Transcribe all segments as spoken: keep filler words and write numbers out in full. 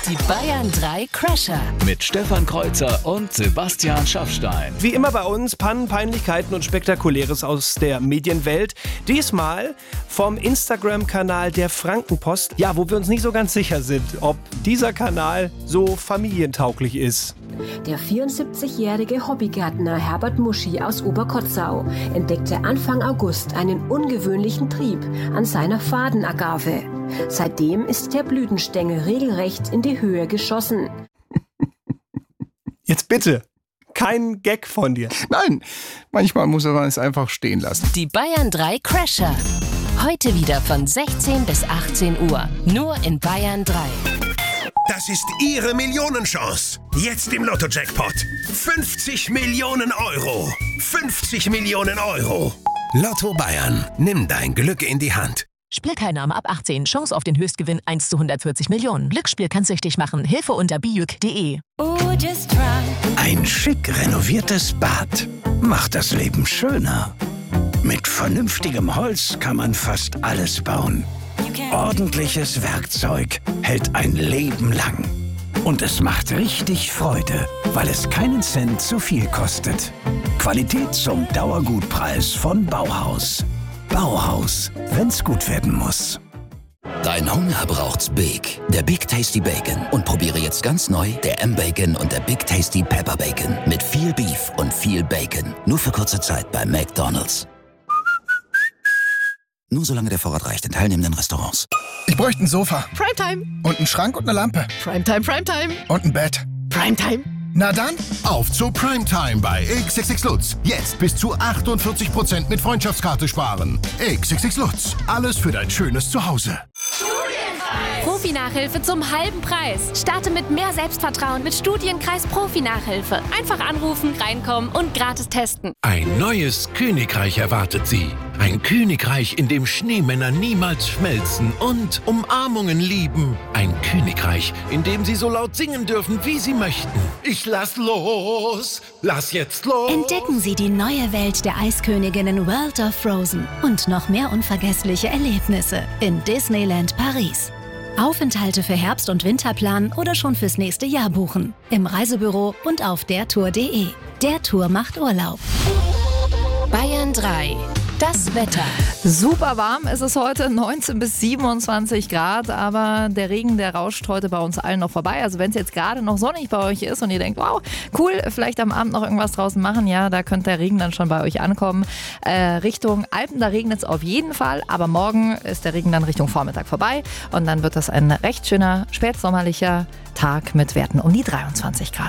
Die Bayern drei Crasher. Mit Stefan Kreuzer und Sebastian Schaffstein. Wie immer bei uns Pannen, Peinlichkeiten und Spektakuläres aus der Medienwelt. Diesmal vom Instagram-Kanal der Frankenpost. Ja, wo wir uns nicht so ganz sicher sind, ob dieser Kanal so familientauglich ist. Der vierundsiebzigjährige Hobbygärtner Herbert Muschi aus Oberkotzau entdeckte Anfang August einen ungewöhnlichen Trieb an seiner Fadenagave. Seitdem ist der Blütenstängel regelrecht in die Höhe geschossen. Jetzt bitte, kein Gag von dir. Nein, manchmal muss man es einfach stehen lassen. Die Bayern drei Crasher. Heute wieder von sechzehn bis achtzehn Uhr. Nur in Bayern drei. Das ist Ihre Millionenchance. Jetzt im Lotto-Jackpot. fünfzig Millionen Euro. fünfzig Millionen Euro. Lotto Bayern. Nimm dein Glück in die Hand. Spielteilnahme ab achtzehn. Chance auf den Höchstgewinn eins zu hundertvierzig Millionen. Glücksspiel kann süchtig machen. Hilfe unter bijuk punkt de. Ein schick renoviertes Bad macht das Leben schöner. Mit vernünftigem Holz kann man fast alles bauen. Ordentliches Werkzeug hält ein Leben lang. Und es macht richtig Freude, weil es keinen Cent zu viel kostet. Qualität zum Dauergutpreis von Bauhaus. Bauhaus, wenn's gut werden muss. Dein Hunger braucht's Big. Der Big Tasty Bacon. Und probiere jetzt ganz neu der M-Bacon und der Big Tasty Pepper Bacon. Mit viel Beef und viel Bacon. Nur für kurze Zeit bei McDonald's. Nur solange der Vorrat reicht in teilnehmenden Restaurants. Ich bräuchte ein Sofa. Primetime. Und einen Schrank und eine Lampe. Primetime, Primetime. Und ein Bett. Primetime. Na dann, auf zu Primetime bei X X X Lutz. Jetzt bis zu achtundvierzig Prozent mit Freundschaftskarte sparen. X X X Lutz. Alles für dein schönes Zuhause. Profi-Nachhilfe zum halben Preis. Starte mit mehr Selbstvertrauen mit Studienkreis Profi-Nachhilfe. Einfach anrufen, reinkommen und gratis testen. Ein neues Königreich erwartet Sie. Ein Königreich, in dem Schneemänner niemals schmelzen und Umarmungen lieben. Ein Königreich, in dem Sie so laut singen dürfen, wie Sie möchten. Ich lass los, lass jetzt los. Entdecken Sie die neue Welt der Eisköniginnen World of Frozen und noch mehr unvergessliche Erlebnisse in Disneyland Paris. Aufenthalte für Herbst- und Winterplan oder schon fürs nächste Jahr buchen. Im Reisebüro und auf dertour punkt de. Der Tour macht Urlaub. Bayern drei. Das Wetter. Super warm ist es heute, neunzehn bis siebenundzwanzig Grad, aber der Regen, der rauscht heute bei uns allen noch vorbei. Also wenn es jetzt gerade noch sonnig bei euch ist und ihr denkt, wow, cool, vielleicht am Abend noch irgendwas draußen machen, ja, da könnte der Regen dann schon bei euch ankommen. Äh, Richtung Alpen, da regnet es auf jeden Fall, aber morgen ist der Regen dann Richtung Vormittag vorbei und dann wird das ein recht schöner, spätsommerlicher Tag mit Werten um die dreiundzwanzig Grad.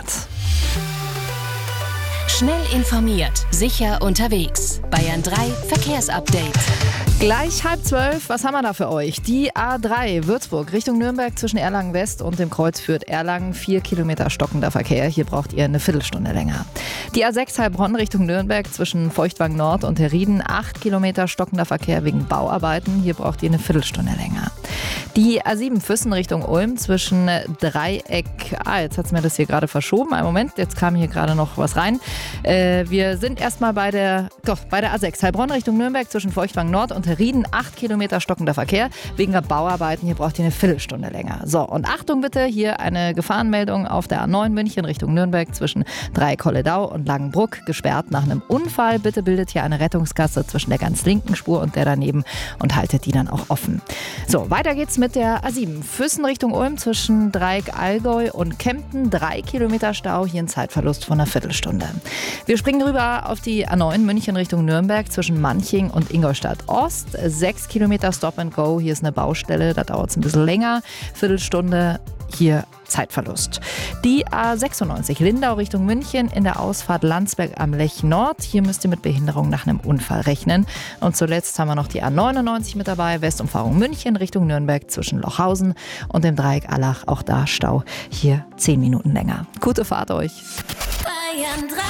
Schnell informiert, sicher unterwegs. Bayern drei Verkehrsupdate. Gleich halb zwölf, was haben wir da für euch? Die A drei Würzburg Richtung Nürnberg zwischen Erlangen West und dem Kreuz Fürth Erlangen. Vier Kilometer stockender Verkehr. Hier braucht ihr eine Viertelstunde länger. Die A sechs Heilbronn Richtung Nürnberg zwischen Feuchtwang Nord und Herrieden. Acht Kilometer stockender Verkehr wegen Bauarbeiten. Hier braucht ihr eine Viertelstunde länger. Die A sieben Füssen Richtung Ulm zwischen Dreieck. Ah, jetzt hat es mir das hier gerade verschoben. Einen Moment, jetzt kam hier gerade noch was rein. Äh, wir sind erstmal bei der, doch, bei der A sechs Heilbronn Richtung Nürnberg zwischen Feuchtwang Nord und Herrieden. Acht Kilometer stockender Verkehr wegen der Bauarbeiten. Hier braucht ihr eine Viertelstunde länger. So, und Achtung bitte, hier eine Gefahrenmeldung auf der A neun München Richtung Nürnberg zwischen Dreieck-Holledau und Langenbruck. Gesperrt nach einem Unfall. Bitte bildet hier eine Rettungsgasse zwischen der ganz linken Spur und der daneben und haltet die dann auch offen. So, weiter geht's mit der A sieben. Füssen Richtung Ulm zwischen Dreieck-Allgäu und Kempten. Drei Kilometer Stau. Hier ein Zeitverlust von einer Viertelstunde. Wir springen rüber auf die A neun München Richtung Nürnberg zwischen Manching und Ingolstadt Ost. Sechs Kilometer Stop and Go. Hier ist eine Baustelle, da dauert es ein bisschen länger. Viertelstunde, hier Zeitverlust. Die A sechsundneunzig Lindau Richtung München in der Ausfahrt Landsberg am Lech Nord. Hier müsst ihr mit Behinderung nach einem Unfall rechnen. Und zuletzt haben wir noch die A neunundneunzig mit dabei. Westumfahrung München Richtung Nürnberg zwischen Lochhausen und dem Dreieck Allach. Auch da Stau. Hier zehn Minuten länger. Gute Fahrt euch. Bayern drei.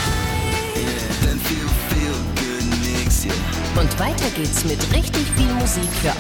Und weiter geht's mit richtig viel Musik für